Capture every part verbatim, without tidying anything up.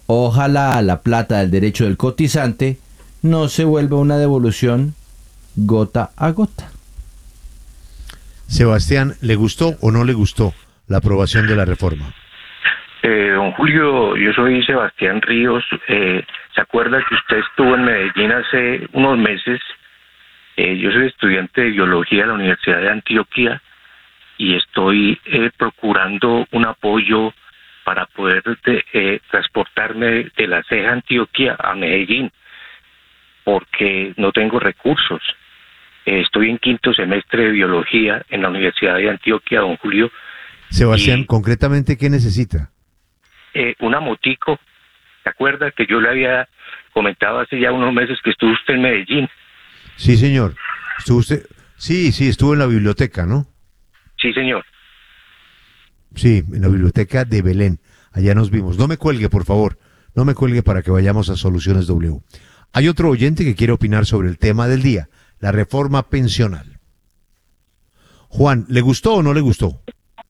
Ojalá la plata del derecho del cotizante no se vuelva una devolución gota a gota. Sebastián, ¿le gustó o no le gustó la aprobación de la reforma? Eh, don Julio, yo soy Sebastián Ríos. Eh, ¿Se acuerda que usted estuvo en Medellín hace unos meses? Eh, yo soy estudiante de biología de la Universidad de Antioquia y estoy eh, procurando un apoyo para poder de, eh, transportarme de la Ceja Antioquia a Medellín, porque no tengo recursos. Eh, estoy en quinto semestre de biología en la Universidad de Antioquia, don Julio. Sebastián, y, concretamente, ¿qué necesita? Eh, una motico. ¿Se acuerda que yo le había comentado hace ya unos meses que estuvo usted en Medellín? Sí, señor. ¿Estuvo usted? Sí, sí, estuvo en la biblioteca, ¿no? Sí, señor. Sí, en la biblioteca de Belén. Allá nos vimos. No me cuelgue, por favor. No me cuelgue para que vayamos a Soluciones W. Hay otro oyente que quiere opinar sobre el tema del día, la reforma pensional. Juan, ¿le gustó o no le gustó?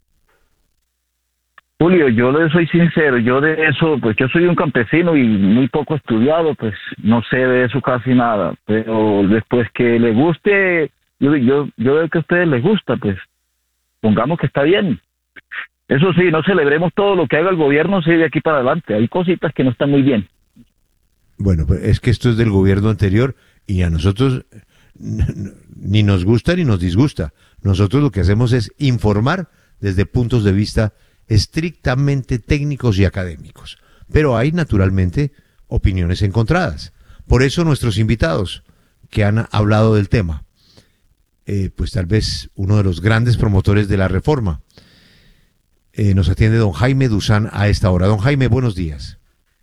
Julio, yo le soy sincero, yo de eso, pues yo soy un campesino y muy poco estudiado, pues no sé de eso casi nada, pero después que le guste, yo, yo, yo veo que a ustedes les gusta, pues pongamos que está bien. Eso sí, no celebremos todo lo que haga el gobierno, sí, de aquí para adelante, hay cositas que no están muy bien. Bueno, pues es que esto es del gobierno anterior y a nosotros ni nos gusta ni nos disgusta. Nosotros lo que hacemos es informar desde puntos de vista estrictamente técnicos y académicos. Pero hay, naturalmente, opiniones encontradas. Por eso nuestros invitados que han hablado del tema, eh, pues tal vez uno de los grandes promotores de la reforma, eh, nos atiende don Jaime Duzán a esta hora. Don Jaime, buenos días.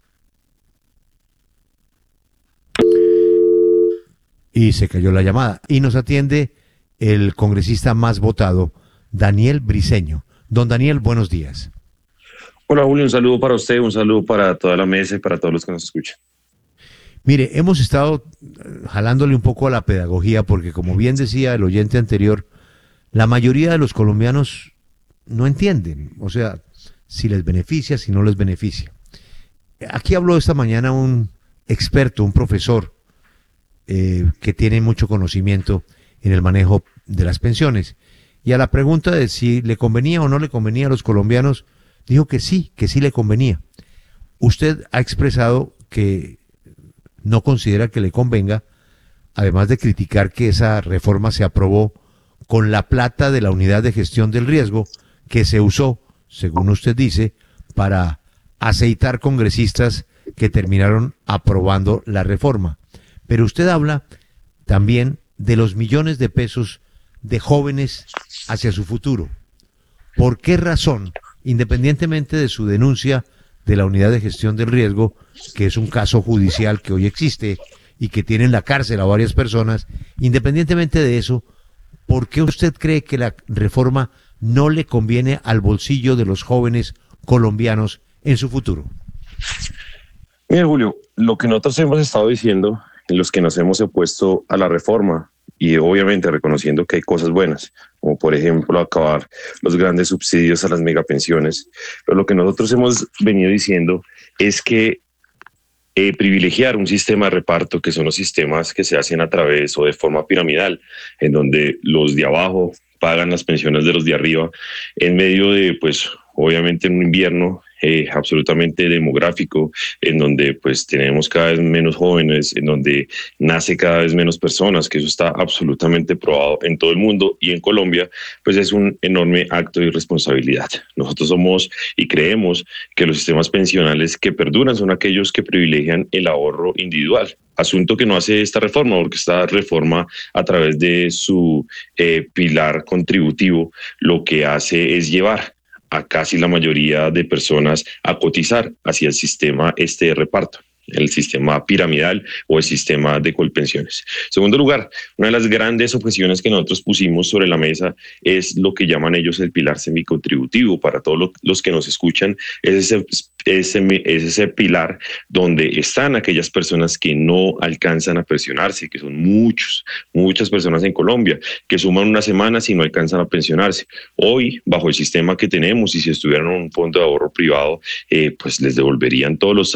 Y se cayó la llamada. Y nos atiende el congresista más votado, Daniel Briceño. Don Daniel, buenos días. Hola Julio, un saludo para usted, un saludo para toda la mesa y para todos los que nos escuchan. Mire, hemos estado jalándole un poco a la pedagogía porque, como bien decía el oyente anterior, la mayoría de los colombianos no entienden, o sea, si les beneficia, si no les beneficia. Aquí habló esta mañana un experto, un profesor eh, que tiene mucho conocimiento en el manejo de las pensiones. Y a la pregunta de si le convenía o no le convenía a los colombianos, dijo que sí, que sí le convenía. Usted ha expresado que no considera que le convenga, además de criticar que esa reforma se aprobó con la plata de la unidad de gestión del riesgo que se usó, según usted dice, para aceitar congresistas que terminaron aprobando la reforma. Pero usted habla también de los millones de pesos de jóvenes hacia su futuro. ¿Por qué razón, independientemente de su denuncia de la unidad de gestión del riesgo, que es un caso judicial que hoy existe y que tiene en la cárcel a varias personas, independientemente de eso, por qué usted cree que la reforma no le conviene al bolsillo de los jóvenes colombianos en su futuro? Mire Julio, lo que nosotros hemos estado diciendo, en los que nos hemos opuesto a la reforma, y obviamente reconociendo que hay cosas buenas, como por ejemplo acabar los grandes subsidios a las megapensiones, pero lo que nosotros hemos venido diciendo es que eh, privilegiar un sistema de reparto, que son los sistemas que se hacen a través o de forma piramidal, en donde los de abajo pagan las pensiones de los de arriba, en medio de, pues, obviamente en un invierno eh, absolutamente demográfico, en donde pues tenemos cada vez menos jóvenes, en donde nace cada vez menos personas, que eso está absolutamente probado en todo el mundo y en Colombia, pues es un enorme acto de irresponsabilidad. Nosotros somos y creemos que los sistemas pensionales que perduran son aquellos que privilegian el ahorro individual. Asunto que no hace esta reforma, porque esta reforma a través de su eh, pilar contributivo lo que hace es llevar a casi la mayoría de personas a cotizar hacia el sistema este de reparto, el sistema piramidal o el sistema de colpensiones. En segundo lugar, una de las grandes objeciones que nosotros pusimos sobre la mesa es lo que llaman ellos el pilar semicontributivo. Para todos los que nos escuchan, es ese, ese, es ese pilar donde están aquellas personas que no alcanzan a pensionarse, que son muchos, muchas personas en Colombia, que suman unas semanas y no alcanzan a pensionarse. Hoy, bajo el sistema que tenemos, y si estuvieran en un fondo de ahorro privado, eh, pues les devolverían todos los